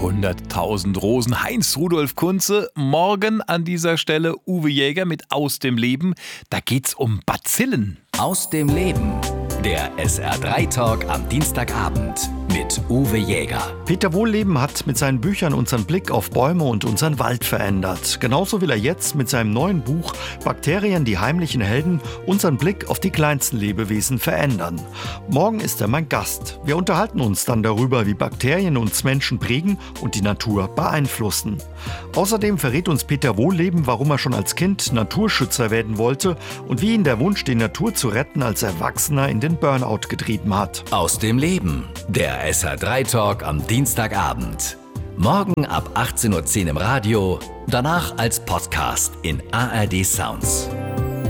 100.000 Rosen. Heinz-Rudolf Kunze. Morgen an dieser Stelle Uwe Jäger mit Aus dem Leben. Da geht's um Bazillen. Aus dem Leben. Der SR3-Talk am Dienstagabend mit Uwe Jäger. Peter Wohlleben hat mit seinen Büchern unseren Blick auf Bäume und unseren Wald verändert. Genauso will er jetzt mit seinem neuen Buch Bakterien, die heimlichen Helden, unseren Blick auf die kleinsten Lebewesen verändern. Morgen ist er mein Gast. Wir unterhalten uns dann darüber, wie Bakterien uns Menschen prägen und die Natur beeinflussen. Außerdem verrät uns Peter Wohlleben, warum er schon als Kind Naturschützer werden wollte und wie ihn der Wunsch, die Natur zu retten, als Erwachsener in den Burnout getrieben hat. Aus dem Leben. Der SR3-Talk am Dienstagabend. Morgen ab 18:10 Uhr im Radio, danach als Podcast in ARD Sounds.